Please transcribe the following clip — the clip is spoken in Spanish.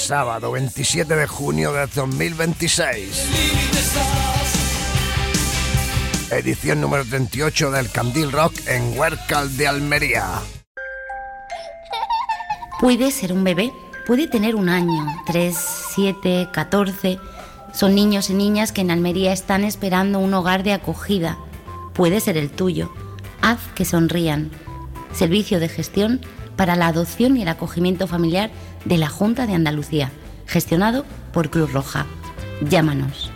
sábado 27 de junio de 2026. Edición número 38 del Candil Rock en Huércal de Almería. Puede ser un bebé, puede tener 1 año, 3, 7, 14. Son niños y niñas que en Almería están esperando un hogar de acogida. Puede ser el tuyo. Haz que sonrían. Servicio de gestión para la adopción y el acogimiento familiar de la Junta de Andalucía, gestionado por Cruz Roja. Llámanos.